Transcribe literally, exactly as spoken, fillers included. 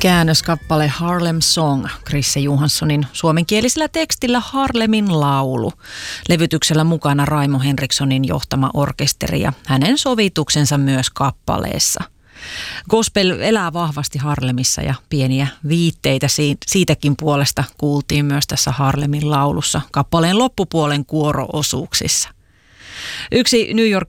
Käännöskappale Harlem Song, Chrisse Johanssonin suomenkielisellä tekstillä Harlemin laulu. Levytyksellä mukana Raimo Henrikssonin johtama orkesteri ja hänen sovituksensa myös kappaleessa. Gospel elää vahvasti Harlemissa ja pieniä viitteitä siitäkin puolesta kuultiin myös tässä Harlemin laulussa kappaleen loppupuolen kuoro-osuuksissa. Yksi New Yorkin